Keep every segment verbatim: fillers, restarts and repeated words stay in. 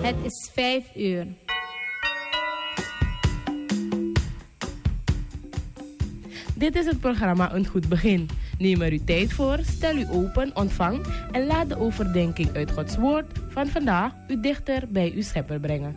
Het is vijf uur. Dit is het programma Een Goed Begin. Neem er uw tijd voor, stel u open, ontvang en laat de overdenking uit Gods Woord van vandaag u dichter bij uw Schepper brengen.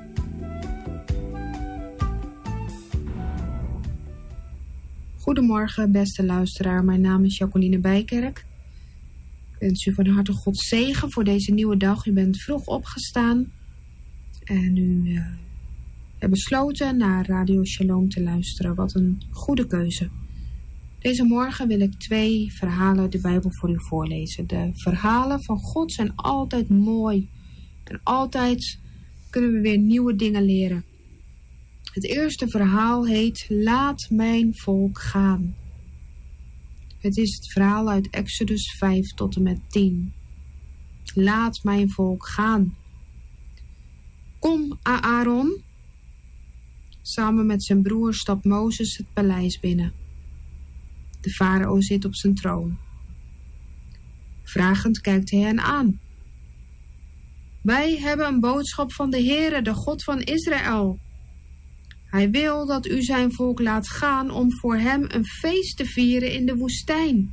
Goedemorgen beste luisteraar, mijn naam is Jacqueline Bijkerk. Ik wens u van harte Gods zegen voor deze nieuwe dag. U bent vroeg opgestaan en u uh, hebt besloten naar Radio Shalom te luisteren. Wat een goede keuze. Deze morgen wil ik twee verhalen uit de Bijbel voor u voorlezen. De verhalen van God zijn altijd mooi en altijd kunnen we weer nieuwe dingen leren. Het eerste verhaal heet Laat mijn volk gaan. Het is het verhaal uit Exodus vijf tot en met tien. Laat mijn volk gaan. Kom, Aaron. Samen met zijn broer stapt Mozes het paleis binnen. De farao zit op zijn troon. Vragend kijkt hij hen aan. Wij hebben een boodschap van de Heere, de God van Israël. Hij wil dat u zijn volk laat gaan om voor hem een feest te vieren in de woestijn.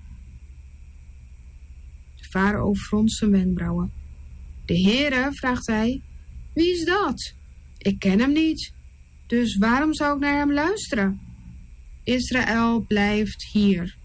De farao fronst zijn wenkbrauwen. De Heere, vraagt hij, wie is dat? Ik ken hem niet, dus waarom zou ik naar hem luisteren? Israël blijft hier.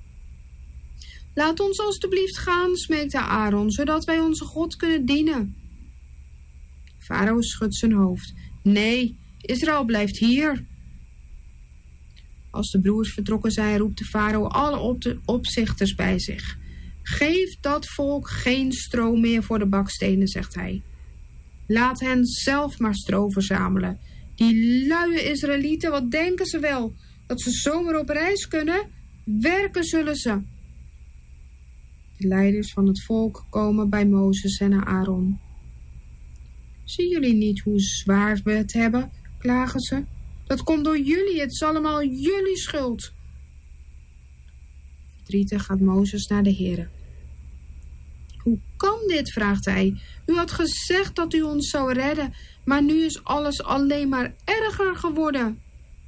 Laat ons alstublieft gaan, smeekte Aaron, zodat wij onze God kunnen dienen. Farao schudt zijn hoofd. Nee, Israël blijft hier. Als de broers vertrokken zijn, roept de farao alle op de opzichters bij zich. Geef dat volk geen stro meer voor de bakstenen, zegt hij. Laat hen zelf maar stro verzamelen. Die luie Israëlieten, wat denken ze wel? Dat ze zomaar op reis kunnen? Werken zullen ze. De leiders van het volk komen bij Mozes en Aaron. Zien jullie niet hoe zwaar we het hebben? Klagen ze. Dat komt door jullie, het is allemaal jullie schuld. Verdrietig gaat Mozes naar de Heere. Hoe kan dit, vraagt hij. U had gezegd dat u ons zou redden, maar nu is alles alleen maar erger geworden.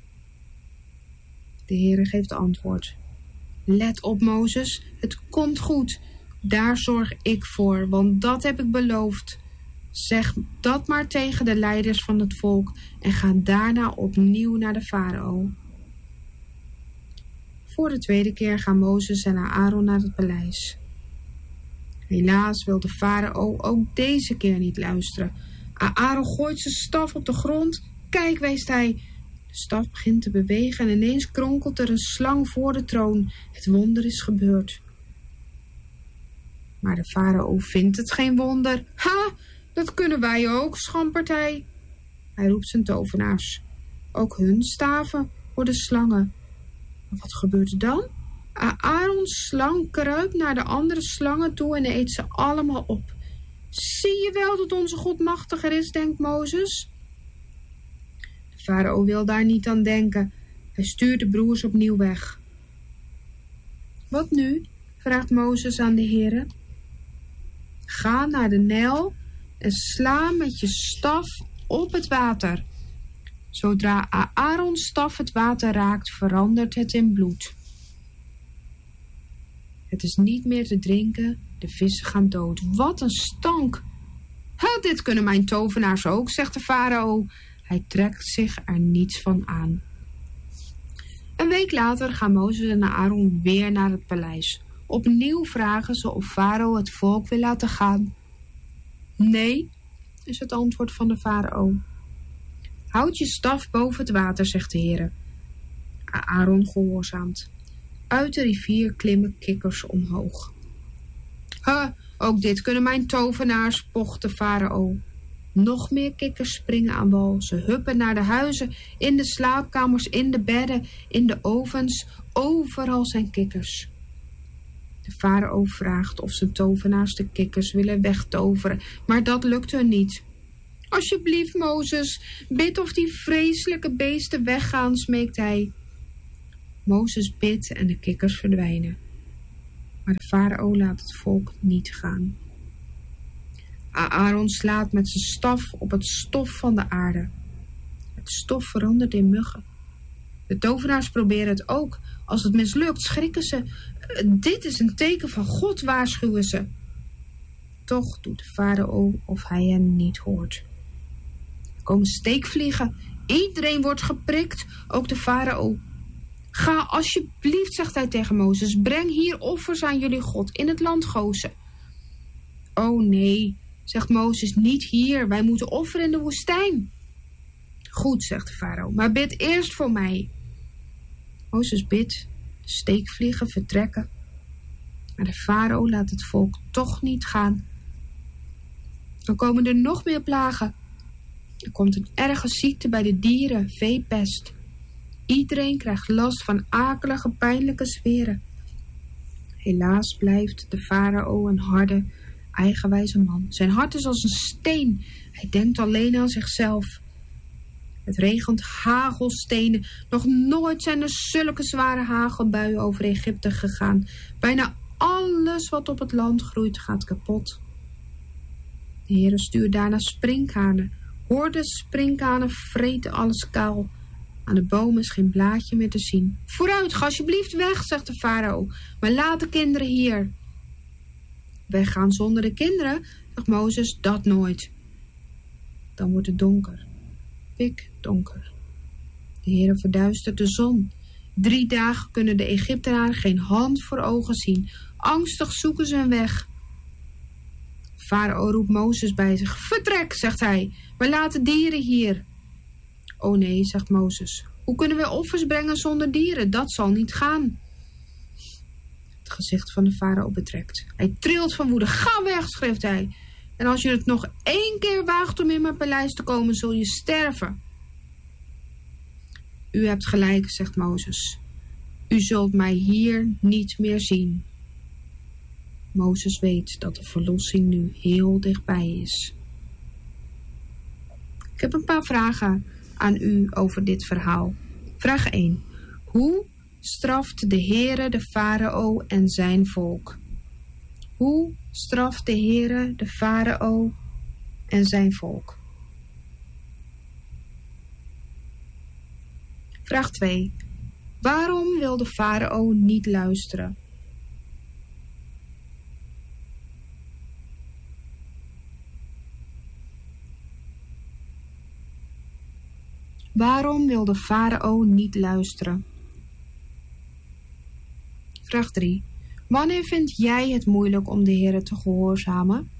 De Heere geeft antwoord. Let op, Mozes, het komt goed. Daar zorg ik voor, want dat heb ik beloofd. Zeg dat maar tegen de leiders van het volk en ga daarna opnieuw naar de farao. Voor de tweede keer gaan Mozes en Aaron naar het paleis. Helaas wil de farao ook deze keer niet luisteren. Aaron gooit zijn staf op de grond. Kijk, weest hij. De staf begint te bewegen en ineens kronkelt er een slang voor de troon. Het wonder is gebeurd. Maar de farao vindt het geen wonder. Ha! Dat kunnen wij ook, schampert hij. Hij roept zijn tovenaars. Ook hun staven worden slangen. Maar wat gebeurt er dan? Aarons slang kruipt naar de andere slangen toe en eet ze allemaal op. Zie je wel dat onze God machtiger is, denkt Mozes. De farao wil daar niet aan denken. Hij stuurt de broers opnieuw weg. Wat nu? Vraagt Mozes aan de Heere. Ga naar de Nijl en sla met je staf op het water. Zodra Aarons staf het water raakt, verandert het in bloed. Het is niet meer te drinken, de vissen gaan dood. Wat een stank! Ha, dit kunnen mijn tovenaars ook, zegt de farao. Hij trekt zich er niets van aan. Een week later gaan Mozes en Aaron weer naar het paleis. Opnieuw vragen ze of farao het volk wil laten gaan. Nee, is het antwoord van de farao. Houd je staf boven het water, zegt de Heere. Aaron gehoorzaamt. Uit de rivier klimmen kikkers omhoog. Ha, ook dit kunnen mijn tovenaars, pocht de farao. Nog meer kikkers springen aan wal. Ze huppen naar de huizen, in de slaapkamers, in de bedden, in de ovens. Overal zijn kikkers. De farao vraagt of zijn tovenaars de kikkers willen wegtoveren, maar dat lukt hun niet. Alsjeblieft, Mozes, bid of die vreselijke beesten weggaan, smeekt hij. Mozes bidt en de kikkers verdwijnen. Maar de farao laat het volk niet gaan. Aaron slaat met zijn staf op het stof van de aarde. Het stof verandert in muggen. De tovenaars proberen het ook. Als het mislukt, schrikken ze. Dit is een teken van God, waarschuwen ze. Toch doet de farao of hij hen niet hoort. Er komen steekvliegen. Iedereen wordt geprikt, ook de farao. Ga alsjeblieft, zegt hij tegen Mozes, breng hier offers aan jullie God in het land Gozen. Oh nee, zegt Mozes, niet hier. Wij moeten offeren in de woestijn. Goed, zegt de farao, maar bid eerst voor mij. Mozes bidt, de steekvliegen vertrekken. Maar de farao laat het volk toch niet gaan. Dan komen er nog meer plagen. Er komt een erge ziekte bij de dieren, veepest. Iedereen krijgt last van akelige, pijnlijke zweren. Helaas blijft de farao een harde, eigenwijze man. Zijn hart is als een steen. Hij denkt alleen aan zichzelf. Het regent hagelstenen. Nog nooit zijn er zulke zware hagelbuien over Egypte gegaan. Bijna alles wat op het land groeit gaat kapot. De Heere stuurt daarna sprinkhanen. Horden sprinkhanen vreten alles kaal. Aan de bomen is geen blaadje meer te zien. Vooruit, ga alsjeblieft weg, zegt de farao. Maar laat de kinderen hier. Weggaan zonder de kinderen, zegt Mozes, dat nooit. Dan wordt het donker. Pikdonker. De Heere verduistert de zon. Drie dagen kunnen de Egyptenaren geen hand voor ogen zien. Angstig zoeken ze een weg. Farao roept Mozes bij zich. Vertrek, zegt hij, maar laat de dieren hier. Oh nee, zegt Mozes. Hoe kunnen we offers brengen zonder dieren? Dat zal niet gaan. Het gezicht van de farao betrekt. Hij trilt van woede. Ga weg, schreeuwt hij. En als je het nog één keer waagt om in mijn paleis te komen, zul je sterven. U hebt gelijk, zegt Mozes. U zult mij hier niet meer zien. Mozes weet dat de verlossing nu heel dichtbij is. Ik heb een paar vragen aan u over dit verhaal. Vraag één. Hoe straft de Heere de farao en zijn volk? Hoe straft de Heere de farao en zijn volk? Vraag twee. Waarom wil de farao niet luisteren? Waarom wil de farao niet luisteren? Vraag drie. Wanneer vind jij het moeilijk om de Heere te gehoorzamen?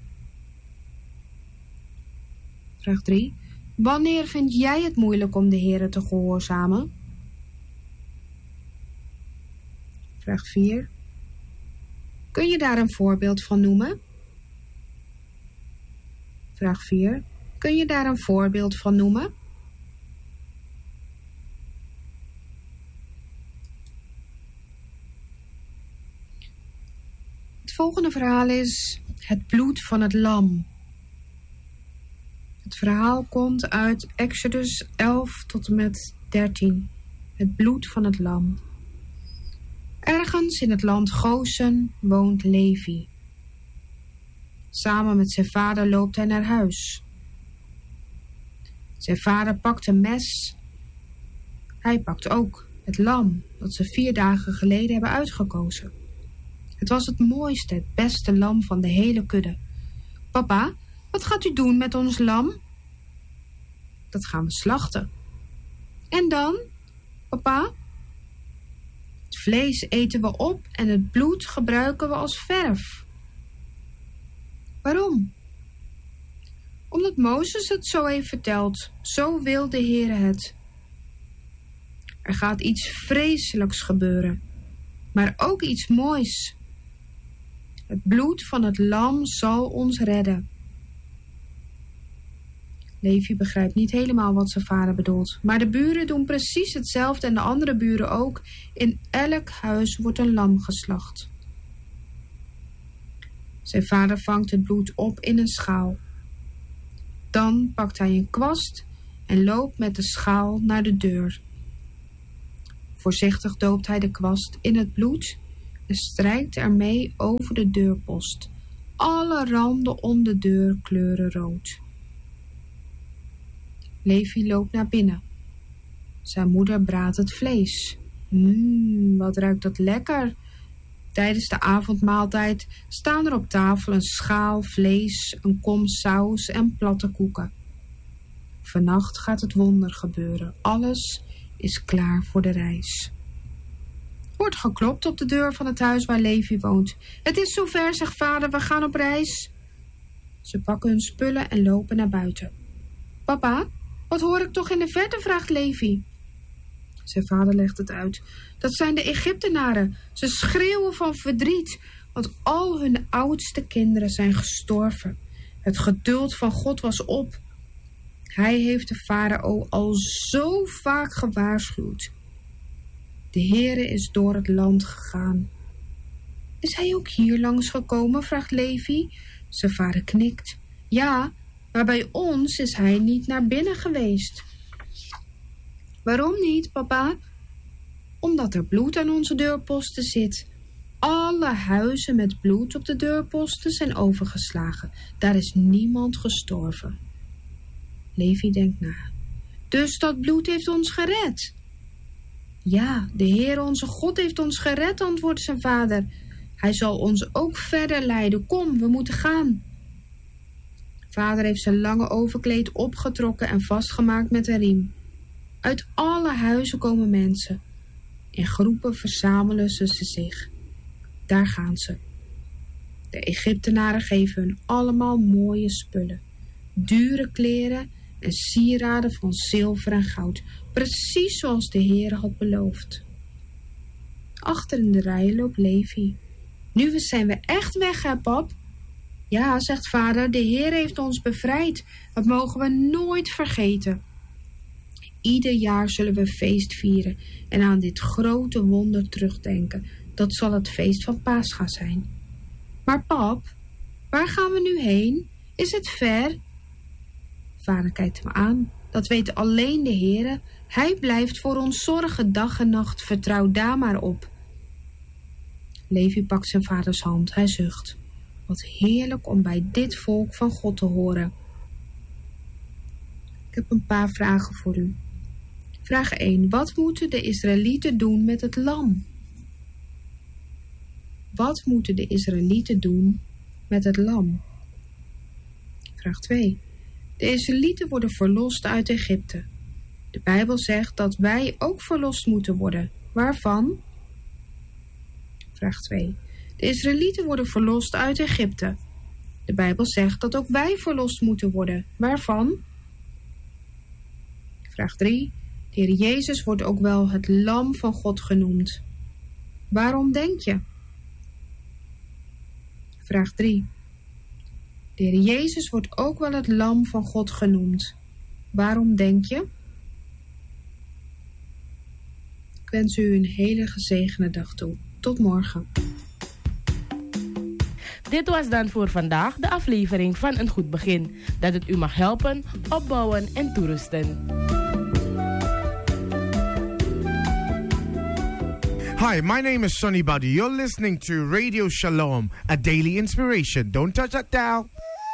Vraag drie. Wanneer vind jij het moeilijk om de Heere te gehoorzamen? Vraag vier. Kun je daar een voorbeeld van noemen? Vraag vier. Kun je daar een voorbeeld van noemen? Het volgende verhaal is het bloed van het lam. Het verhaal komt uit Exodus elf tot en met dertien. Het bloed van het lam. Ergens in het land Gozen woont Levi. Samen met zijn vader loopt hij naar huis. Zijn vader pakt een mes. Hij pakt ook het lam dat ze vier dagen geleden hebben uitgekozen. Het was het mooiste, het beste lam van de hele kudde. Papa, wat gaat u doen met ons lam? Dat gaan we slachten. En dan, papa? Het vlees eten we op en het bloed gebruiken we als verf. Waarom? Omdat Mozes het zo heeft verteld. Zo wil de Heere het. Er gaat iets vreselijks gebeuren, maar ook iets moois. Het bloed van het lam zal ons redden. Levi begrijpt niet helemaal wat zijn vader bedoelt. Maar de buren doen precies hetzelfde en de andere buren ook. In elk huis wordt een lam geslacht. Zijn vader vangt het bloed op in een schaal. Dan pakt hij een kwast en loopt met de schaal naar de deur. Voorzichtig doopt hij de kwast in het bloed en strijkt ermee over de deurpost. alle randen om de deur kleuren rood. Levi loopt naar binnen. Zijn moeder braadt het vlees. Mmm, wat ruikt dat lekker. Tijdens de avondmaaltijd staan er op tafel een schaal vlees, een kom saus en platte koeken. Vannacht gaat het wonder gebeuren. Alles is klaar voor de reis. Wordt geklopt op de deur van het huis waar Levi woont. Het is zover, zegt vader, we gaan op reis. Ze pakken hun spullen en lopen naar buiten. Papa, wat hoor ik toch in de verte, vraagt Levi. Zijn vader legt het uit. Dat zijn de Egyptenaren. Ze schreeuwen van verdriet, want al hun oudste kinderen zijn gestorven. Het geduld van God was op. Hij heeft de farao al zo vaak gewaarschuwd. De Heere is door het land gegaan. Is hij ook hier langs gekomen, vraagt Levi. Zijn vader knikt. Ja, maar bij ons is hij niet naar binnen geweest. Waarom niet, papa? Omdat er bloed aan onze deurposten zit. Alle huizen met bloed op de deurposten zijn overgeslagen. Daar is niemand gestorven. Levi denkt na. Dus dat bloed heeft ons gered? Ja, de Heer onze God heeft ons gered, antwoordt zijn vader. Hij zal ons ook verder leiden. Kom, we moeten gaan. Vader heeft zijn lange overkleed opgetrokken en vastgemaakt met een riem. Uit alle huizen komen mensen. In groepen verzamelen ze zich. Daar gaan ze. De Egyptenaren geven hun allemaal mooie spullen. Dure kleren en sieraden van zilver en goud. Precies zoals de Heer had beloofd. Achter in de rijen loopt Levi. Nu zijn we echt weg, hè, pap? Ja, zegt vader, de Heer heeft ons bevrijd. Dat mogen we nooit vergeten. Ieder jaar zullen we feest vieren en aan dit grote wonder terugdenken. Dat zal het feest van Pascha zijn. Maar pap, waar gaan we nu heen? Is het ver? Vader kijkt hem aan. Dat weet alleen de Heere. Hij blijft voor ons zorgen dag en nacht. Vertrouw daar maar op. Levi pakt zijn vaders hand. Hij zucht. Wat heerlijk om bij dit volk van God te horen. Ik heb een paar vragen voor u. Vraag één. Wat moeten de Israëlieten doen met het lam? Wat moeten de Israëlieten doen met het lam? Vraag twee. De Israëlieten worden verlost uit Egypte. De Bijbel zegt dat wij ook verlost moeten worden. Waarvan? Vraag twee. De Israëlieten worden verlost uit Egypte. De Bijbel zegt dat ook wij verlost moeten worden. Waarvan? Vraag drie. De Heer Jezus wordt ook wel het lam van God genoemd. Waarom denk je? Vraag drie. De Heer Jezus wordt ook wel het lam van God genoemd. Waarom denk je? Ik wens u een hele gezegende dag toe. Tot morgen. Dit was dan voor vandaag de aflevering van Een Goed Begin. Dat het u mag helpen, opbouwen en toerusten. Hi, my name is Sonny Buddy. You're listening to Radio Shalom, a daily inspiration. Don't touch that dial.